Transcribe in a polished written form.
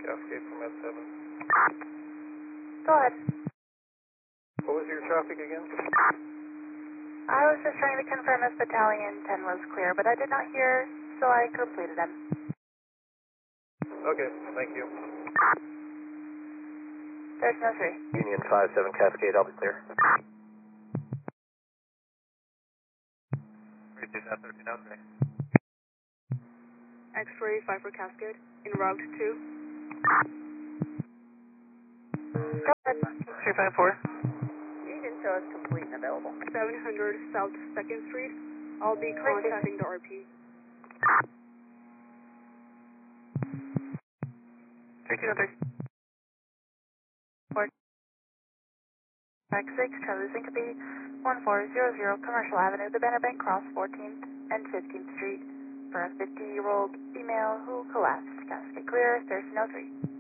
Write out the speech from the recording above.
Cascade from Med 7. Go ahead. What was your traffic again? I was just trying to confirm if Battalion 10 was clear, but I did not hear, so I completed them. Okay, thank you. There's no 3. Union 5-7 Cascade, I'll be clear. 327 1303. X-ray 5 for Cascade, en route to. Go ahead. 354. Union show is complete and available. 700 South 2nd Street. I'll be contacting the RP. 3203. 6, Charlie Syncope, 1400 Commercial Avenue, the Banner Bank Cross, 14th and 15th Street, for a 50-year-old female who collapsed. Cascade clear, there's no 3.